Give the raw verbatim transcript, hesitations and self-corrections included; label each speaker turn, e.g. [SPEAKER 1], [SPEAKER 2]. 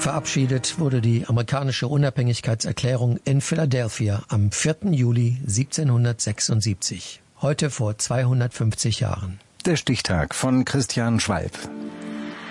[SPEAKER 1] Verabschiedet wurde die amerikanische Unabhängigkeitserklärung in Philadelphia am vierten Juli siebzehnhundertsechsundsiebzig. Heute vor zweihundertfünfzig Jahren.
[SPEAKER 2] Der Stichtag von Christian Schwalb.